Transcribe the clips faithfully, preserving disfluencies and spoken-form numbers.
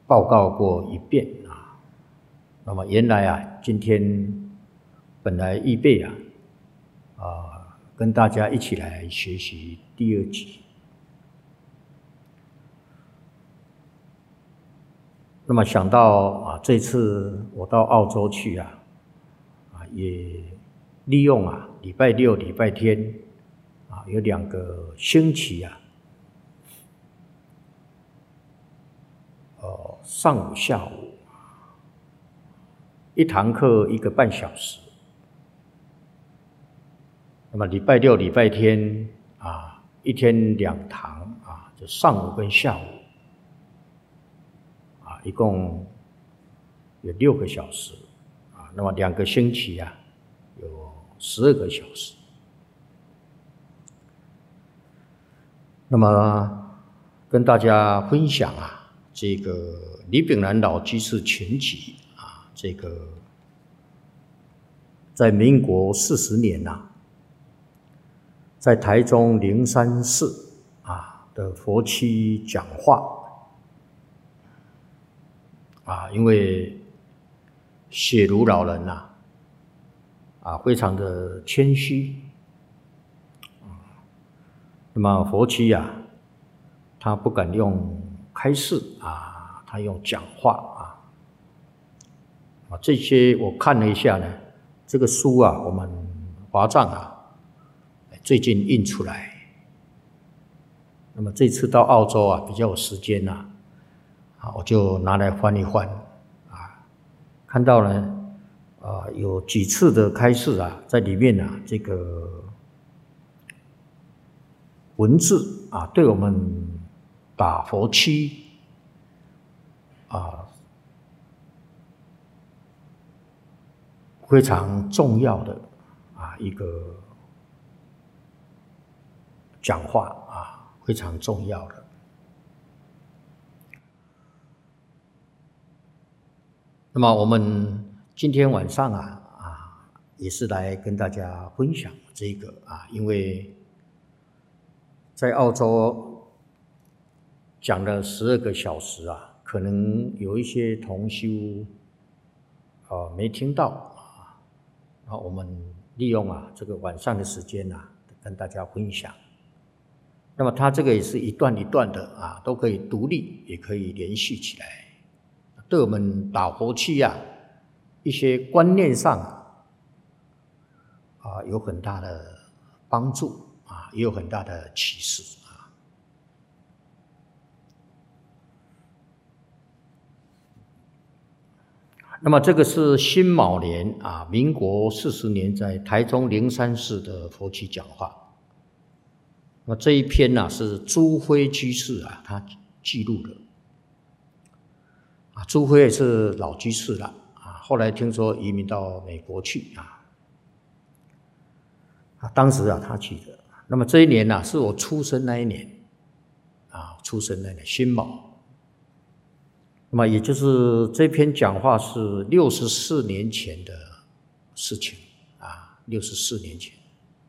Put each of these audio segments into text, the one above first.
报告过一遍啊。那么原来啊，今天本来预备啊，啊，跟大家一起来学习第二集。那么想到啊，这次我到澳洲去啊，啊，也利用啊礼拜六、礼拜天啊，有两个星期啊，呃，上午、下午一堂课一个半小时。那么礼拜六、礼拜天啊，一天两堂啊，就上午跟下午。一共有六个小时啊，那么两个星期啊，有十二个小时。那么跟大家分享啊，这个李炳南老居士全集啊，这个在民国四十年呐、啊，在台中灵山寺啊的佛七讲话。啊，因为写如老人呐、啊，啊，非常的谦虚，那么佛七啊，他不敢用开示啊，他用讲话啊，啊，这些我看了一下呢，这个书啊，我们华藏啊，最近印出来，那么这次到澳洲啊，比较有时间呐、啊。啊，我就拿来翻一翻，啊，看到呢，啊，有几次的开示啊，在里面啊，这个文字啊，对我们打佛七啊非常重要的啊一个讲话啊，非常重要的。那么我们今天晚上啊啊也是来跟大家分享这个啊，因为在澳洲讲了十二个小时啊，可能有一些同修啊没听到啊，啊我们利用啊这个晚上的时间啊跟大家分享。那么它这个也是一段一段的啊，都可以独立，也可以连续起来。对我们打佛七啊，一些观念上啊有很大的帮助啊，也有很大的启示啊。那么这个是辛卯年啊，民国四十年，在台中灵山寺的佛七讲话。那么这一篇呢、啊、是朱辉居士啊，他记录的。啊，朱辉也是老居士了啊，后来听说移民到美国去啊。啊，当时啊他记得，那么这一年呢、啊、是我出生那一年啊，出生那年辛卯。那么也就是这篇讲话是六十四年前的事情啊，六十四年前。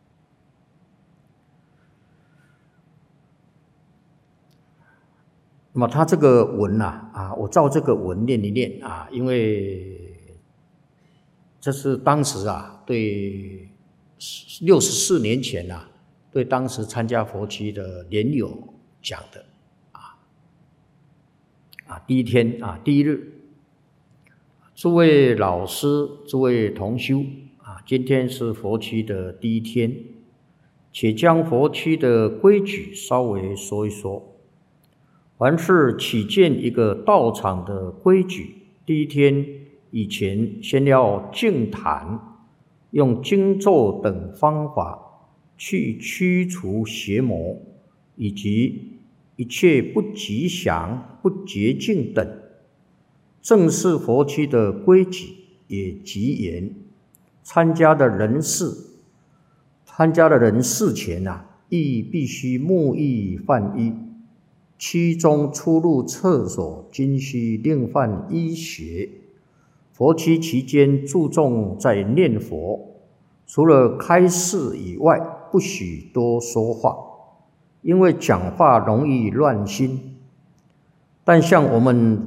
那么他这个文呐 啊, 啊，我照这个文念一念啊，因为这是当时啊，对六十四年前呐、啊，对当时参加佛七的莲友讲的啊啊，第一天啊，第一日，诸位老师、诸位同修啊，今天是佛七的第一天，且将佛七的规矩稍微说一说。凡是起见一个道场的规矩，第一天以前先要静谈，用经咒等方法去驱除邪魔，以及一切不吉祥、不洁净等。正是佛七的规矩也极严，参加的人士，参加的人事前啊，亦必须沐浴换衣。其中出入厕所均需另换衣鞋。佛七期间注重在念佛，除了开示以外，不许多说话，因为讲话容易乱心。但像我们